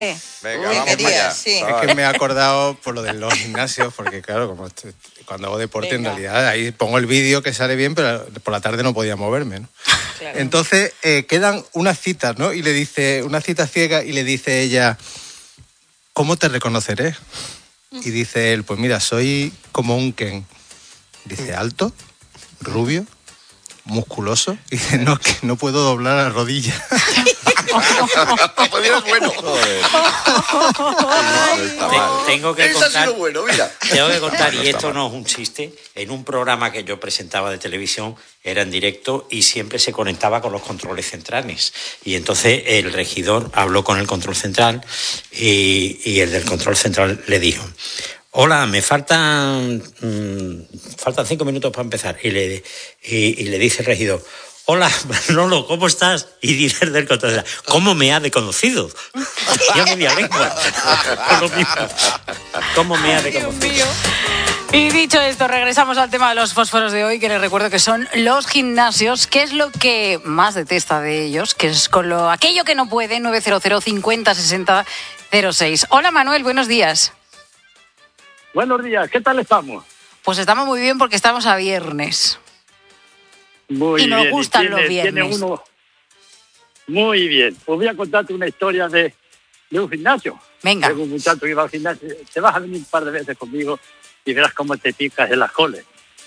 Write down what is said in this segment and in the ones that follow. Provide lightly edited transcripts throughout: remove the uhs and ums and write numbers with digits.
Venga, Uy, vamos para allá. sí. Es que me he acordado por lo de los gimnasios, porque claro, cuando hago deporte en realidad ahí pongo el vídeo que sale bien, pero por la tarde no podía moverme, ¿no? Claro. Entonces quedan unas citas, ¿no? Y le dice, una cita ciega, y le dice ella, ¿cómo te reconoceré? Y dice él, pues mira, soy como un Ken. Dice, alto, rubio, musculoso. Y dice, no, que no puedo doblar la rodilla. Pues mira, es bueno. No está mal. Tengo que Eso contar, ha sido bueno, mira. tengo que contar, y No está esto mal. no es un chiste, en un programa que yo presentaba de televisión, era en directo y siempre se conectaba con los controles centrales. Y entonces el regidor habló con el control central y el del control central le dijo, hola, me faltan 5 minutos para empezar. Y le dice el regidor, hola, Manolo, ¿cómo estás? Y dice el del control central, ¿cómo me ha conocido? Yo media lengua. Con lo mismo. ¿Cómo me ha conocido? Y dicho esto, regresamos al tema de los fósforos de hoy, que les recuerdo que son los gimnasios. ¿Qué es lo que más detesta de ellos? Que es con aquello que no puede, 900 50 60 06. Hola Manuel, buenos días. Buenos días, ¿qué tal estamos? Pues estamos muy bien porque estamos a viernes. Muy Y nos bien. gustan tiene, los viernes. Tiene uno... Muy bien. Pues voy a contarte una historia de un gimnasio. Venga. Tengo un muchacho que iba al gimnasio. Te vas a venir un par de veces conmigo y verás cómo te picas en las coles.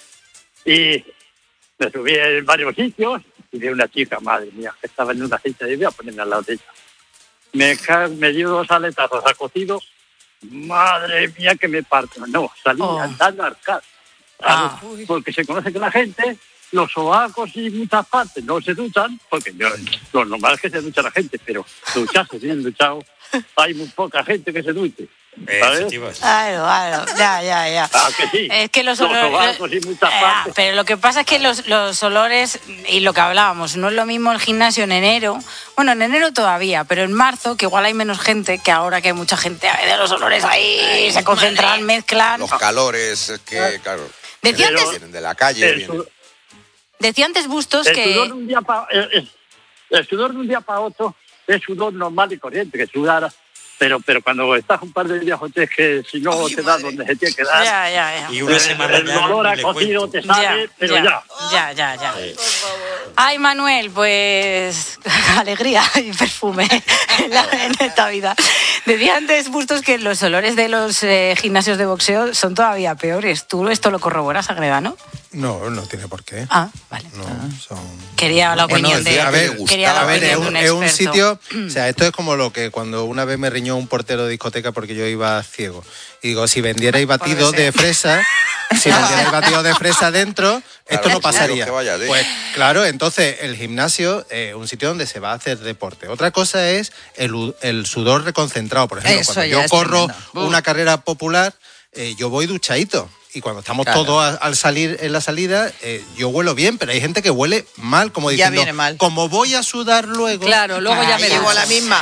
Y me subí en varios sitios y vi una chica, madre mía, que estaba en una cita y voy a ponerme al lado de ella. Me dio 2 aletazos a cocido. Madre mía, que me parto. No, salí andando a arcar. Porque se conoce que la gente, los sobacos y muchas partes no se duchan, porque lo normal es que se ducha la gente, pero ducharse bien duchado, hay muy poca gente que se duche. ¿Sabes? Claro, ya. Ah, que sí. Es que los olores... sobacos y muchas partes. Pero lo que pasa es que los olores, y lo que hablábamos, no es lo mismo el gimnasio en enero. Bueno, en enero todavía, pero en marzo, que igual hay menos gente, que ahora que hay mucha gente, de los olores ahí se concentran, mezclan. Los calores, es que, claro, Decía antes, vienen de la calle. decía antes Bustos El que... sudor de un día el sudor de un día para otro es sudor normal y corriente, que sudara. Pero cuando estás un par de días o tres, que si no te da donde se tiene que dar, Ya. Y una semana el ya, olor a le cocido cuento. te sale, pero ya. Ya. Ay, Manuel, pues alegría y perfume en esta vida. Decía antes Bustos que los olores de los gimnasios de boxeo son todavía peores. ¿Tú esto lo corroboras, Agredano? No, no tiene por qué. Ah, vale. No, son... Quería la opinión de... A ver, quería la opinión de un es un experto. sitio... O sea, esto es como lo que cuando una vez me riñó un portero de discoteca porque yo iba ciego. Y digo, si vendierais batidos de fresa... Si vendierais batidos de fresa dentro, esto no pasaría. Pues claro, entonces el gimnasio es un sitio donde se va a hacer deporte. Otra cosa es el sudor reconcentrado. Por ejemplo, Eso cuando ya yo es corro tremendo. una carrera popular, yo voy duchadito. Y cuando estamos todos al salir en la salida, yo huelo bien, pero hay gente que huele mal, como Ya diciendo, viene mal. como voy a sudar luego... Claro, luego ya me llevo la misma.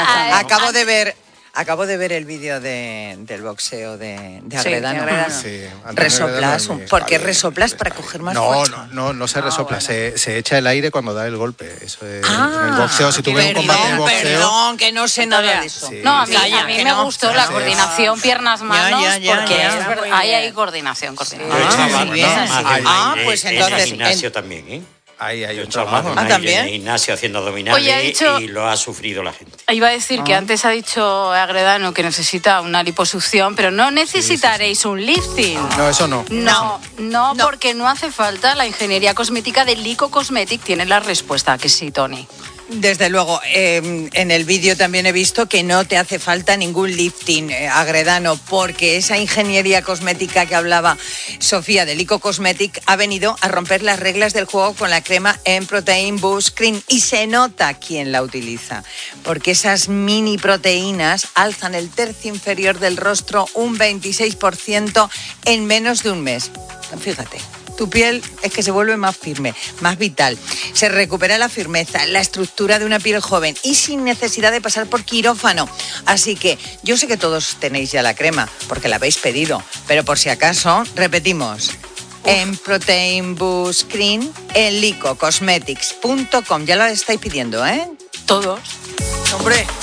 Acabo de ver el vídeo del boxeo de Agredano. Sí, Resoplas, Antonio ¿por qué Agredano, resoplas para coger más No, fuerza? no se resopla, bueno. se echa el aire cuando da el golpe. Eso es en el boxeo, si tú ves un combate de boxeo... Perdón, que no sé nada de eso. Sí, No, a sí, mí, sí. a mí me gustó la coordinación piernas-manos, porque ya. es verdad, hay coordinación. Yo echaba muy bien. más de pues en entonces, el gimnasio también, ¿eh? Ahí hay Yo un echaba más de trabajo. un aire ¿también? en el gimnasio haciendo abdominales. Oye, ha dicho- y lo ha sufrido la gente. Iba a decir que antes ha dicho Agredano que necesita una liposucción, pero no necesitaréis un lifting. No, eso no. No, porque no hace falta. La ingeniería cosmética de Lico Cosmetic tiene la respuesta, que sí, Tony. Desde luego, en el vídeo también he visto que no te hace falta ningún lifting, Agredano, porque esa ingeniería cosmética que hablaba Sofía de Lico Cosmetic ha venido a romper las reglas del juego con la crema En-Protein Boost Cream, y se nota quién la utiliza, porque esas mini proteínas alzan el tercio inferior del rostro un 26% en menos de un mes. Fíjate. Tu piel es que se vuelve más firme, más vital. Se recupera la firmeza, la estructura de una piel joven y sin necesidad de pasar por quirófano. Así que yo sé que todos tenéis ya la crema, porque la habéis pedido. Pero por si acaso, repetimos. En Protein Boost Cream en licocosmetics.com. Ya la estáis pidiendo, ¿eh? Todos. Hombre.